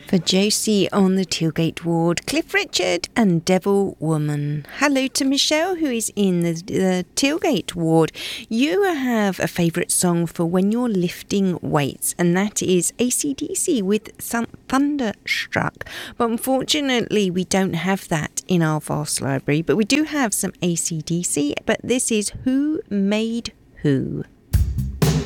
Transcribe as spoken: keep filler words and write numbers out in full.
For Josie on the Tilgate ward, Cliff Richard and Devil Woman. Hello to Michelle, who is in the, the Tilgate ward. You have a favourite song for when you're lifting weights, and that is A C D C with some Thunderstruck. But unfortunately, we don't have that in our vast library, but we do have some A C D C, but this is Who Made Who.